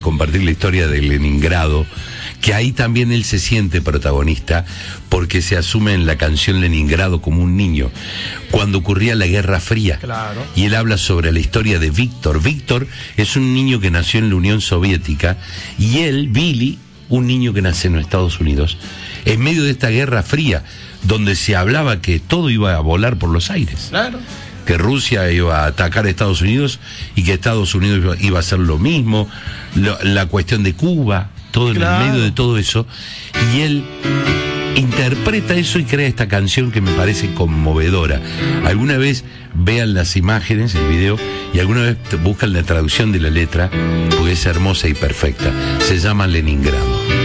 compartir la historia de Leningrado, que ahí también él se siente protagonista, porque se asume en la canción Leningrado como un niño, cuando ocurría la Guerra Fría. Claro. Y él habla sobre la historia de Víctor. Víctor es un niño que nació en la Unión Soviética, y él, Billy, un niño que nace en los Estados Unidos, en medio de esta Guerra Fría, donde se hablaba que todo iba a volar por los aires. Claro. Que Rusia iba a atacar a Estados Unidos y que Estados Unidos iba a hacer lo mismo, la cuestión de Cuba, todo Claro. en el medio de todo eso, y él interpreta eso y crea esta canción que me parece conmovedora. Alguna vez vean las imágenes, el video, y alguna vez buscan la traducción de la letra, porque es hermosa y perfecta. Se llama Leningrado.